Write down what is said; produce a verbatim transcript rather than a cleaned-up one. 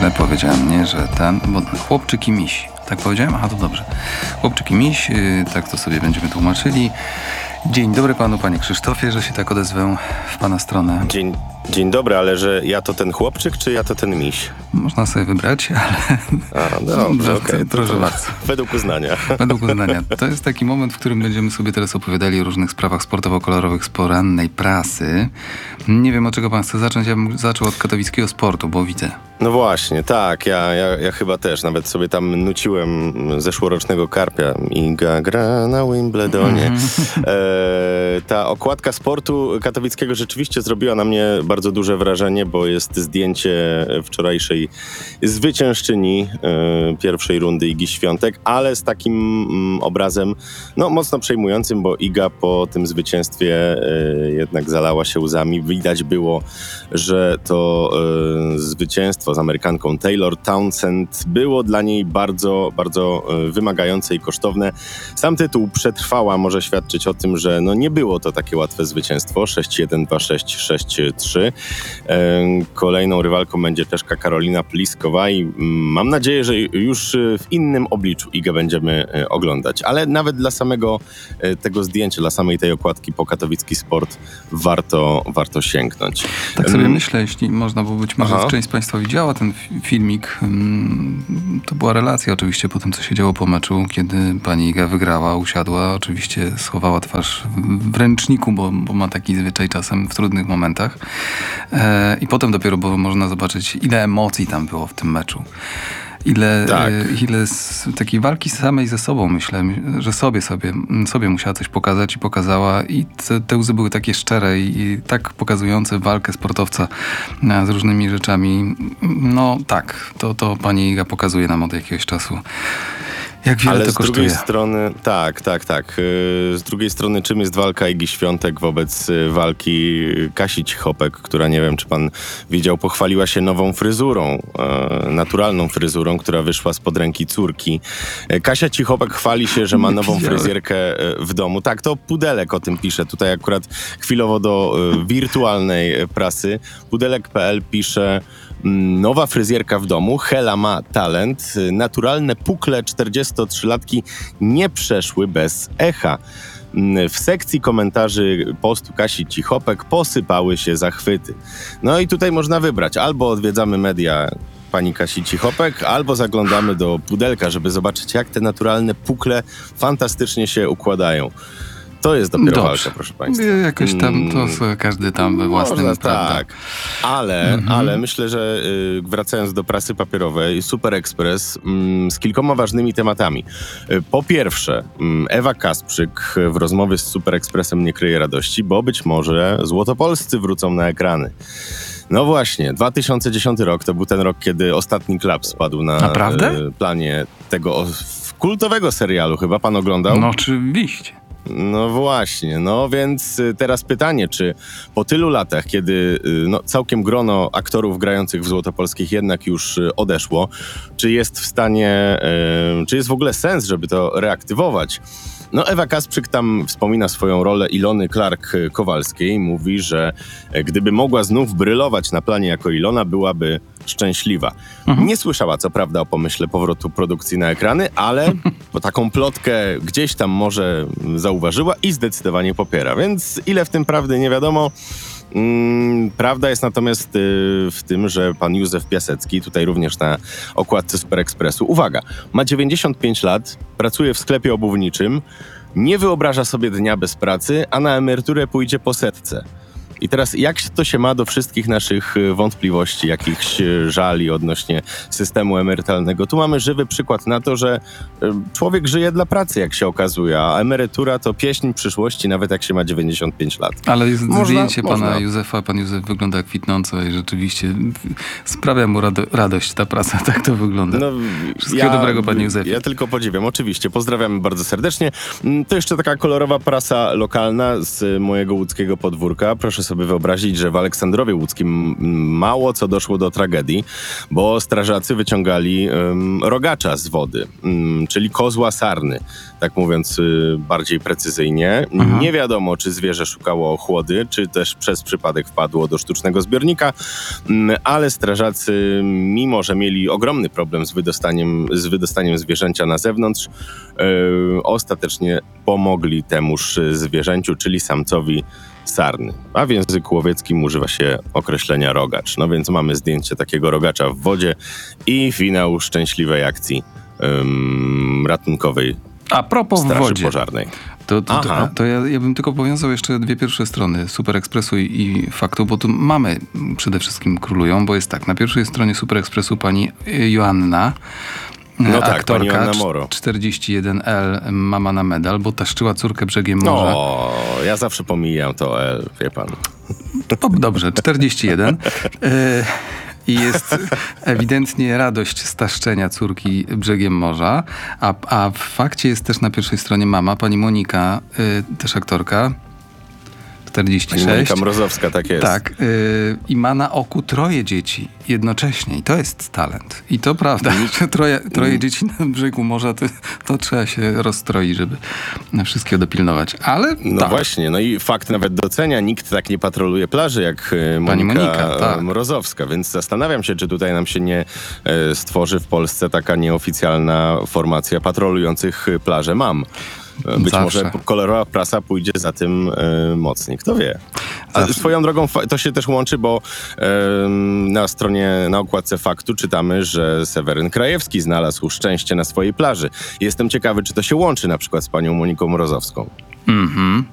źle powiedziałem, nie, że ten, bo chłopczyk i miś. Tak powiedziałem? Aha, to dobrze. Chłopczyk i miś, yy, tak to sobie będziemy tłumaczyli. Dzień dobry panu, panie Krzysztofie, że się tak odezwę w pana stronę. Dzień, dzień dobry, ale że ja to ten chłopczyk, czy ja to ten miś? Można sobie wybrać, ale... A, dobrze, okej. Okay. Proszę bardzo. Według uznania. Według uznania. To jest taki moment, w którym będziemy sobie teraz opowiadali o różnych sprawach sportowo-kolorowych z porannej prasy. Nie wiem, od czego pan chce zacząć. Ja bym zaczął od katowickiego sportu, bo widzę. No właśnie, tak. Ja, ja, ja chyba też. Nawet sobie tam nuciłem zeszłorocznego Karpia. Iga gra na Wimbledonie. Mm. E, ta okładka sportu katowickiego rzeczywiście zrobiła na mnie bardzo duże wrażenie, bo jest zdjęcie wczorajszej zwyciężczyni e, pierwszej rundy Igi Świątek, ale z takim mm, obrazem no, mocno przejmującym, bo Iga po tym zwycięstwie e, jednak zalała się łzami. Widać było, że to e, zwycięstwo z Amerykanką Taylor Townsend było dla niej bardzo, bardzo wymagające i kosztowne. Sam tytuł przetrwała może świadczyć o tym, że no nie było to takie łatwe zwycięstwo. sześć jeden, dwa sześć, sześć trzy. Kolejną rywalką będzie Czeszka Karolina Pliskowa i mam nadzieję, że już w innym obliczu Igę będziemy oglądać. Ale nawet dla samego tego zdjęcia, dla samej tej okładki po katowicki sport warto, warto sięgnąć. Tak sobie um, myślę, jeśli można, bo być może aha. część z państwa widziała ten filmik. To była relacja oczywiście po tym, co się działo po meczu, kiedy pani Iga wygrała, usiadła, oczywiście schowała twarz w ręczniku, bo, bo ma taki zwyczaj czasem w trudnych momentach. E, I potem dopiero było można zobaczyć, ile emocji tam było w tym meczu. Ile, tak. ile z takiej walki samej ze sobą, myślę, że sobie, sobie, sobie musiała coś pokazać i pokazała i te, te łzy były takie szczere i, i tak pokazujące walkę sportowca z różnymi rzeczami. No tak, to, to pani Iga pokazuje nam od jakiegoś czasu. Jak wiele Ale to z kosztuje? drugiej strony, tak, tak, tak. Z drugiej strony, czym jest walka Igi Świątek wobec walki Kasi Cichopek, która, nie wiem, czy pan widział, pochwaliła się nową fryzurą, naturalną fryzurą, która wyszła spod ręki córki. Kasia Cichopek chwali się, że ma nową fryzjerkę w domu. Tak, to Pudelek o tym pisze. Tutaj akurat chwilowo do wirtualnej prasy. Pudelek kropka p l pisze: nowa fryzjerka w domu, Hela ma talent, naturalne pukle czterdziestotrzylatki nie przeszły bez echa. W sekcji komentarzy postu Kasi Cichopek posypały się zachwyty. No i tutaj można wybrać, albo odwiedzamy media pani Kasi Cichopek, albo zaglądamy do Pudelka, żeby zobaczyć, jak te naturalne pukle fantastycznie się układają. To jest dopiero Dobrze. walka, proszę państwa. Jakoś tam, to każdy tam we własnym, Można, prawda? Tak, ale, mhm. ale myślę, że y, wracając do prasy papierowej, Super Express y, z kilkoma ważnymi tematami. Y, po pierwsze, y, Ewa Kasprzyk w rozmowie z Super Expressem nie kryje radości, bo być może złotopolscy wrócą na ekrany. No właśnie, dwa tysiące dziesiąty rok to był ten rok, kiedy ostatni klap spadł na y, planie tego kultowego serialu. Chyba pan oglądał? No oczywiście. No właśnie, no więc teraz pytanie, czy po tylu latach, kiedy no, całkiem grono aktorów grających w Złotopolskich jednak już odeszło, czy jest w stanie, yy, czy jest w ogóle sens, żeby to reaktywować? No Ewa Kasprzyk tam wspomina swoją rolę Ilony Clark-Kowalskiej. Mówi, że gdyby mogła znów brylować na planie jako Ilona, byłaby szczęśliwa. Mhm. Nie słyszała co prawda o pomyśle powrotu produkcji na ekrany, ale bo taką plotkę gdzieś tam może zauważyła i zdecydowanie popiera. Więc ile w tym prawdy nie wiadomo. Mm, prawda jest natomiast y, w tym, że pan Józef Piasecki, tutaj również na okładce Super Expressu, uwaga, ma dziewięćdziesiąt pięć lat, pracuje w sklepie obuwniczym, nie wyobraża sobie dnia bez pracy, a na emeryturę pójdzie po setce. I teraz jak to się ma do wszystkich naszych wątpliwości, jakichś żali odnośnie systemu emerytalnego? Tu mamy żywy przykład na to, że człowiek żyje dla pracy, jak się okazuje, a emerytura to pieśń przyszłości, nawet jak się ma dziewięćdziesiąt pięć lat. Ale jest można, zdjęcie można. pana Józefa, pan Józef wygląda kwitnąco i rzeczywiście sprawia mu rado- radość ta praca, tak to wygląda. No, Wszystkiego ja, dobrego, panie Józefie. Ja tylko podziwiam, oczywiście. Pozdrawiamy bardzo serdecznie. To jeszcze taka kolorowa prasa lokalna z mojego łódzkiego podwórka. Proszę sobie sobie wyobrazić, że w Aleksandrowie Łódzkim mało co doszło do tragedii, bo strażacy wyciągali um, rogacza z wody, um, czyli kozła sarny, tak mówiąc y, bardziej precyzyjnie. Aha. Nie wiadomo, czy zwierzę szukało ochłody, czy też przez przypadek wpadło do sztucznego zbiornika, um, ale strażacy, mimo że mieli ogromny problem z wydostaniem, z wydostaniem zwierzęcia na zewnątrz, y, ostatecznie pomogli temuż zwierzęciu, czyli samcowi sarny. A w języku łowieckim używa się określenia rogacz. No więc mamy zdjęcie takiego rogacza w wodzie i finał szczęśliwej akcji um, ratunkowej A propos w Straży wodzie. Pożarnej. To, to, Aha. to, to ja, ja bym tylko powiązał jeszcze dwie pierwsze strony Super Expressu i, i Faktu, bo tu mamy przede wszystkim królują, bo jest tak, na pierwszej stronie Super Expressu pani Joanna, No tak, aktorka, pani Joanna Moro. czterdzieści jeden L, mama na medal, bo taszczyła córkę brzegiem morza. O, ja zawsze pomijam to L, wie pan. O, dobrze, czterdzieści jeden. E, I jest ewidentnie radość z taszczenia córki brzegiem morza. A, a w Fakcie jest też na pierwszej stronie mama, pani Monika, y, też aktorka, czterdzieści Pani sześć. Monika Mrozowska, tak jest. Tak. Y, I ma na oku troje dzieci jednocześnie. I to jest talent. I to prawda, że troje, troje dzieci na brzegu morza, to, to trzeba się rozstroić, żeby wszystkiego dopilnować. Ale No tak. właśnie, no i fakt nawet docenia, nikt tak nie patroluje plaży jak e, Monika, Monika, tak. e, Mrozowska, więc zastanawiam się, czy tutaj nam się nie e, stworzy w Polsce taka nieoficjalna formacja patrolujących plaże mam. E, Być Zawsze. może kolorowa prasa pójdzie za tym e, mocniej, kto wie. A Zawsze. swoją drogą fa- to się też łączy, bo e, na stronie, na okładce Faktu czytamy, że Seweryn Krajewski znalazł szczęście na swojej plaży. Jestem ciekawy, czy to się łączy na przykład z panią Moniką Mrozowską. Mhm.